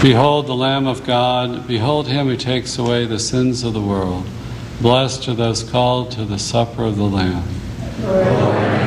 Behold the Lamb of God, behold him who takes away the sins of the world. Blessed are those called to the supper of the Lamb. Glory